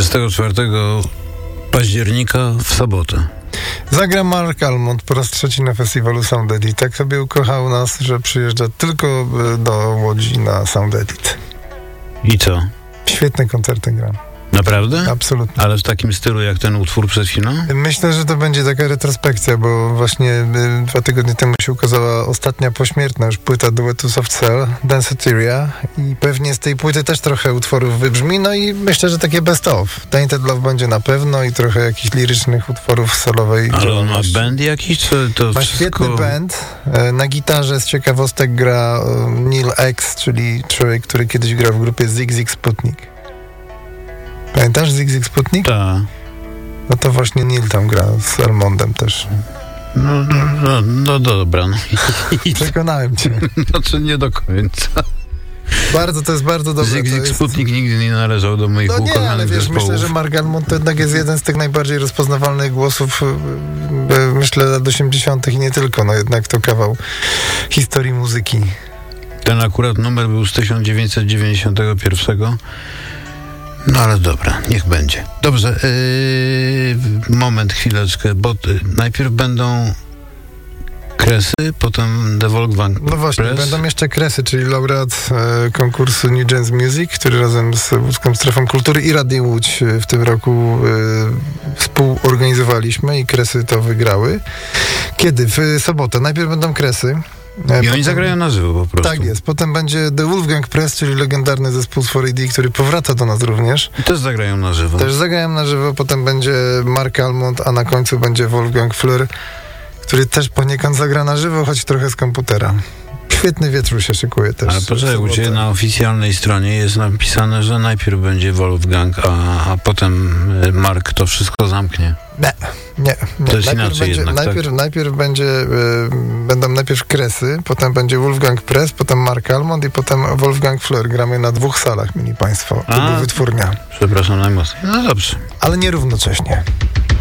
24 października w sobotę. Zagra Mark Almond po raz trzeci na festiwalu Sound Edit. Tak sobie ukochał nas, że przyjeżdża tylko do Łodzi na Sound Edit. I co? Świetne koncerty gra. Naprawdę? Absolutnie. Ale w takim stylu jak ten utwór przed chwilą? Myślę, że to będzie taka retrospekcja, bo właśnie 2 tygodnie temu się ukazała ostatnia pośmiertna już płyta duetu Soft Cell, Danceteria, i pewnie z tej płyty też trochę utworów wybrzmi, no i myślę, że takie best of. Tainted Love będzie na pewno i trochę jakichś lirycznych utworów solowej. Ale on ma band jakiś? To ma wszystko... świetny band. Na gitarze z ciekawostek gra Neil X, czyli człowiek, który kiedyś grał w grupie Zig Zig Sputnik. Pamiętasz Zig Sputnik? Tak. No to właśnie Neil tam gra z Almondem też. No dobra. No. Przekonałem cię. Znaczy nie do końca. To jest bardzo dobre. Zig Sputnik nigdy nie należał do moich ukochanych nie, ale wiesz, zespołów. myślę, że Mark Almond to jednak jest jeden z tych najbardziej rozpoznawalnych głosów, myślę, lat 80. i nie tylko. No jednak to kawał historii muzyki. Ten akurat numer był z 1991. No ale dobra, niech będzie. Dobrze, chwileczkę, bo najpierw będą Kresy, potem The Wolfgang No właśnie, Press. będą jeszcze Kresy, czyli laureat konkursu New Jazz Music, który razem z Łódzką Strefą Kultury i Radiem Łódź w tym roku współorganizowaliśmy i Kresy to wygrały. Kiedy? W sobotę. Najpierw będą Kresy. I oni zagrają na żywo po prostu. Tak jest. Potem będzie The Wolfgang Press, czyli legendarny zespół z 4AD, który powraca do nas również. I też zagrają na żywo. Też zagrają na żywo. Potem będzie Mark Almond, a na końcu będzie Wolfgang Flür, który też poniekąd zagra na żywo, choć trochę z komputera. Świetny wieczór się szykuje też. Ale poczekaj, u Ciebie na oficjalnej stronie jest napisane, że najpierw będzie Wolfgang, a potem Mark to wszystko zamknie. Nie. To jest inaczej jednak, najpierw będą najpierw Kresy, potem będzie Wolfgang Press, potem Mark Almond i potem Wolfgang Flür. Gramy na 2 salach, mili Państwo. To była wytwórnia. Przepraszam najmocniej. No dobrze. Ale nie równocześnie.